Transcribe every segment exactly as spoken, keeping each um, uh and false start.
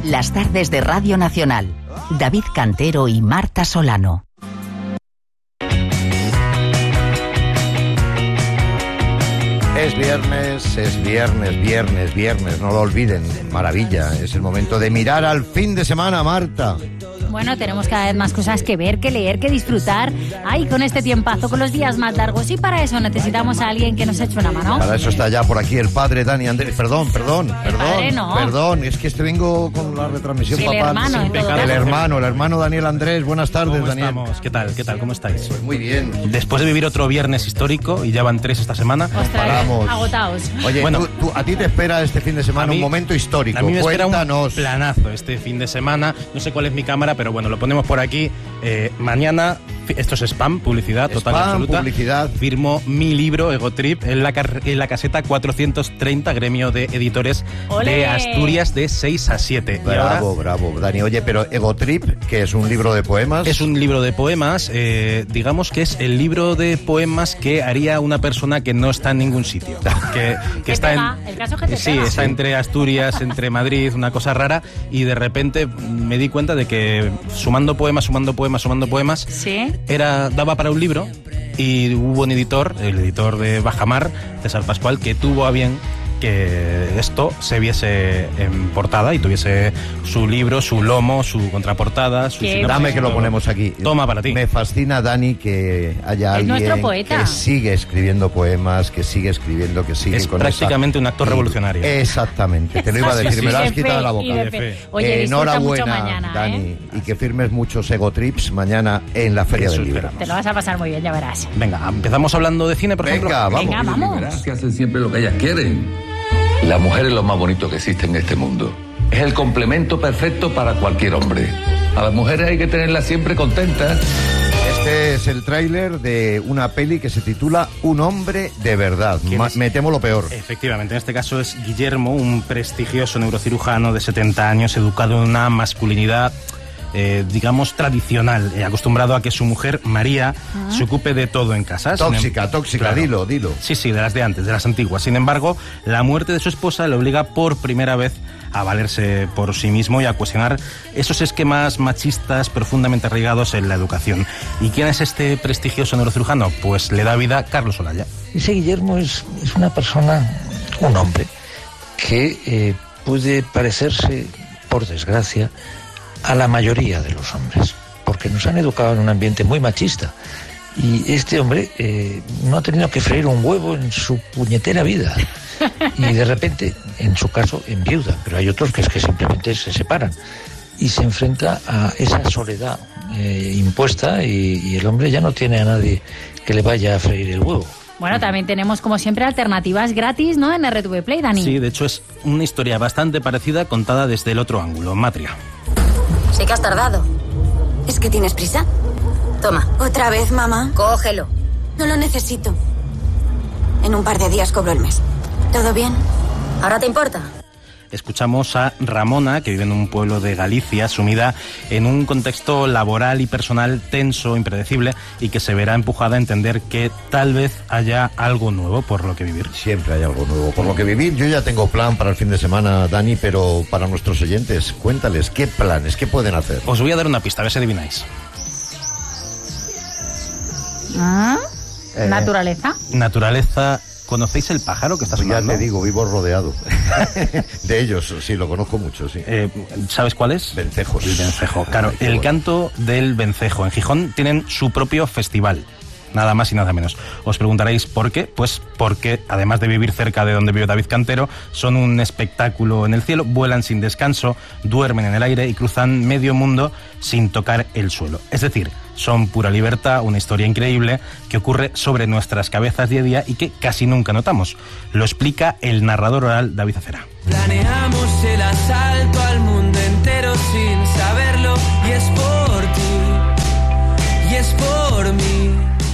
Las tardes de Radio Nacional. David Cantero y Marta Solano. Es viernes, es viernes, viernes, viernes, no lo olviden. Maravilla, es el momento de mirar al fin de semana, Marta. Bueno, tenemos cada vez más cosas que ver, que leer, que disfrutar. Ay, con este tiempazo, con los días más largos. Y para eso necesitamos a alguien que nos eche una mano. Para eso está ya por aquí el padre Dani Andrés. Perdón, perdón, el perdón. Padre no. Perdón, es que este vengo con la retransmisión, sí, papá. El hermano, sí, en todo el hermano, el hermano Daniel Andrés. Buenas tardes, ¿Cómo Daniel. estamos? ¿Qué tal? ¿Qué tal? ¿Cómo estáis? Pues muy bien. Después de vivir otro viernes histórico, y ya van tres esta semana. Ostras, paramos. Agotados. Oye, Bueno, tú, tú, a ti te espera este fin de semana mí, un momento histórico. A mí me espera Cuéntanos. un planazo este fin de semana. No sé cuál es mi cámara, pero bueno, lo ponemos por aquí. Eh, mañana, esto es spam, publicidad total y Spam, absoluta. publicidad. Firmo mi libro, Ego Trip, en la, en la caseta cuatrocientos treinta, gremio de editores ¡Olé! de Asturias, de seis a siete. Y ahora, Bravo, bravo, Dani. Oye, pero Ego Trip, que es un libro de poemas. es un libro de poemas, eh, digamos que es el libro de poemas que haría una persona que no está en ningún sitio. Que, que ¿Qué está pega? en, El caso que te sí, pega. está Sí. entre Asturias, entre Madrid, una cosa rara, y de repente me di cuenta de que sumando poemas, sumando poemas, sumando poemas, Sí. era daba para un libro. Y hubo un editor, el editor de Bajamar, César Pascual, que tuvo a bien que esto se viese en portada y tuviese su libro, su lomo, su contraportada, su Qué sinopsis. Dame que lo todo. ponemos aquí. Toma para ti. Me fascina, Dani, que haya Es nuestro alguien poeta. que sigue escribiendo poemas, que sigue escribiendo, que sigue Es con prácticamente esa- un acto y- revolucionario. Exactamente, te lo iba a Sí, decir, sí, me lo de has quitado de la fe, boca. y de De fe. fe. Oye, Eh, disfruta mucho enhorabuena, mañana, Dani, ¿eh? y que firmes muchos Ego Trips mañana en la Feria Eso del Libro. esperamos. Te lo vas a pasar muy bien, ya verás. Venga, empezamos hablando de cine, por Venga, ejemplo. vamos. Venga, vamos. Verás que hacen siempre lo que ellas quieren. La mujer es lo más bonito que existe en este mundo. Es el complemento perfecto para cualquier hombre. A las mujeres hay que tenerlas siempre contentas. Este es el tráiler de una peli que se titula Un hombre de verdad. ¿Quién Ma- es? me temo lo peor. Efectivamente, en este caso es Guillermo, un prestigioso neurocirujano de setenta años, educado en una masculinidad, eh, digamos, tradicional, eh, acostumbrado a que su mujer, María, se ocupe de todo en casa. Sin em- Tóxica, tóxica, Claro. dilo, dilo. Sí, sí, de las de antes, de las antiguas. Sin embargo, la muerte de su esposa le obliga por primera vez a valerse por sí mismo y a cuestionar esos esquemas machistas profundamente arraigados en la educación. ¿Y quién es este prestigioso neurocirujano? Pues le da vida Carlos Olaya. Ese Guillermo es, es una persona, un hombre, que eh, puede parecerse, por desgracia, a la mayoría de los hombres, porque nos han educado en un ambiente muy machista. Y este hombre eh, no ha tenido que freír un huevo en su puñetera vida. Y de repente, en su caso, enviuda, pero hay otros que es que simplemente se separan. Y se enfrenta a esa soledad eh, impuesta y, y el hombre ya no tiene a nadie que le vaya a freír el huevo. Bueno, también tenemos, como siempre, alternativas gratis, ¿no? En R T V Play, Dani. Sí, de hecho es una historia bastante parecida contada desde el otro ángulo, Matria. Sí que has tardado. ¿Es que tienes prisa? Toma. ¿Otra vez, mamá? Cógelo. No lo necesito. En un par de días cobro el mes. ¿Todo bien? ¿Ahora te importa? Escuchamos a Ramona, que vive en un pueblo de Galicia, sumida en un contexto laboral y personal tenso, impredecible, y que se verá empujada a entender que tal vez haya algo nuevo por lo que vivir. Siempre hay algo nuevo. Por lo que vivir, yo ya tengo plan para el fin de semana, Dani, pero para nuestros oyentes, cuéntales, ¿qué planes, qué pueden hacer? Os voy a dar una pista, a ver si adivináis. Ah, Eh, Naturaleza. Naturaleza. ¿Conocéis el pájaro que está Ya sonando? te digo, vivo rodeado de ellos, sí, lo conozco mucho, sí. Eh, ¿Sabes cuál es? Vencejos. El vencejo, claro. Ay, qué El bueno. canto del vencejo. En Gijón tienen su propio festival. Nada más y nada menos. Os preguntaréis por qué. Pues porque, además de vivir cerca de donde vive David Cantero, son un espectáculo en el cielo, vuelan sin descanso, duermen en el aire y cruzan medio mundo sin tocar el suelo. Es decir, son pura libertad, una historia increíble que ocurre sobre nuestras cabezas día a día y que casi nunca notamos. Lo explica el narrador oral David Acera. Planeamos el asalto al mundo entero sin saberlo, y es por ti, y es por mí.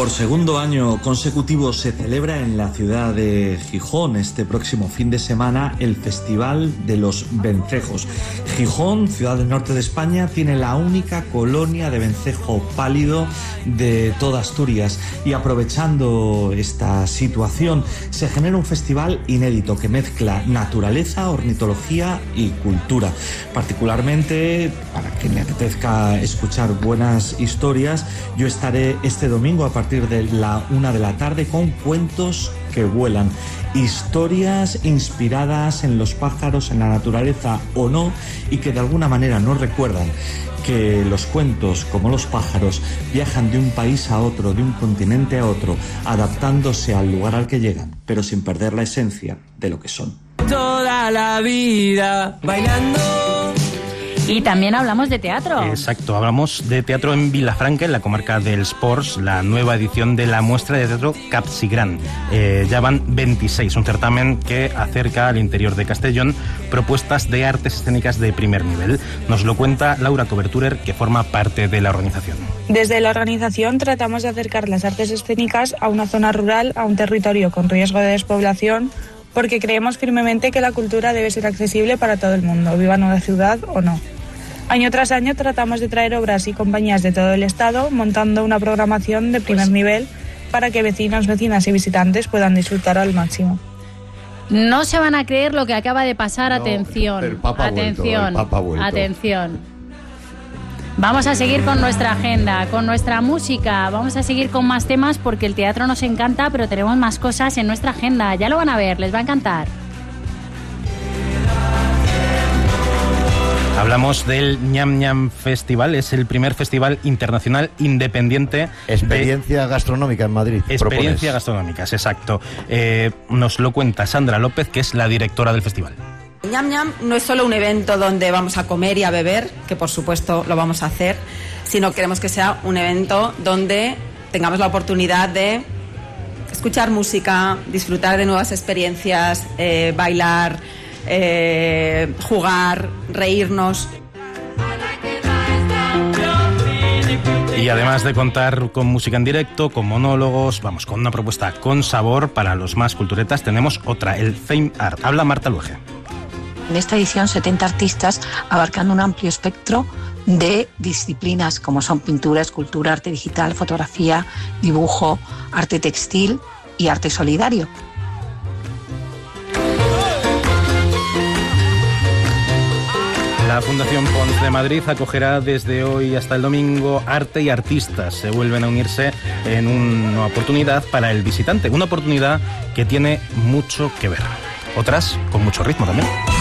Por segundo año consecutivo se celebra en la ciudad de Gijón este próximo fin de semana el Festival de los Vencejos. Gijón, ciudad del norte de España, tiene la única colonia de vencejo pálido de toda Asturias y aprovechando esta situación se genera un festival inédito que mezcla naturaleza, ornitología y cultura. Particularmente, para quien le apetezca escuchar buenas historias, yo estaré este domingo a partir de la una de la tarde con Cuentos que vuelan. Historias inspiradas en los pájaros, en la naturaleza o no, y que de alguna manera nos recuerdan que los cuentos, como los pájaros, viajan de un país a otro, de un continente a otro, adaptándose al lugar al que llegan, pero sin perder la esencia de lo que son. Toda la vida bailando. Y también hablamos de teatro. Exacto, hablamos de teatro en Vilafranca, en la comarca del Sports, la nueva edición de la muestra de teatro Capsigran. Eh, ya van veintiséis, un certamen que acerca al interior de Castellón propuestas de artes escénicas de primer nivel. Nos lo cuenta Laura Coberturer, que forma parte de la organización. Desde la organización tratamos de acercar las artes escénicas a una zona rural, a un territorio con riesgo de despoblación, porque creemos firmemente que la cultura debe ser accesible para todo el mundo, viva en una ciudad o no. Año tras año tratamos de traer obras y compañías de todo el estado, montando una programación de primer nivel para que vecinos, vecinas y visitantes puedan disfrutar al máximo. No se van a creer lo que acaba de pasar. No, atención, el Papa atención, vuelto, el Papa vuelto. atención. Vamos a seguir con nuestra agenda, con nuestra música, vamos a seguir con más temas porque el teatro nos encanta, pero tenemos más cosas en nuestra agenda. Ya lo van a ver, les va a encantar. Hablamos del Ñam Ñam Festival, es el primer festival internacional independiente. Experiencia de... gastronómica en Madrid. Experiencia propones. gastronómicas, exacto. Eh, nos lo cuenta Sandra López, que es la directora del festival. Ñam Ñam no es solo un evento donde vamos a comer y a beber, que por supuesto lo vamos a hacer, sino queremos que sea un evento donde tengamos la oportunidad de escuchar música, disfrutar de nuevas experiencias, eh, bailar, eh, jugar, reírnos. Y además de contar con música en directo, con monólogos, vamos, con una propuesta con sabor para los más culturetas, tenemos otra, el Fame Art. Habla Marta Luege. En esta edición, setenta artistas abarcando un amplio espectro de disciplinas como son pintura, escultura, arte digital, fotografía, dibujo, arte textil y arte solidario. La Fundación Pons de Madrid acogerá desde hoy hasta el domingo Arte y Artistas. Se vuelven a unirse en una oportunidad para el visitante, una oportunidad que tiene mucho que ver. Otras con mucho ritmo también.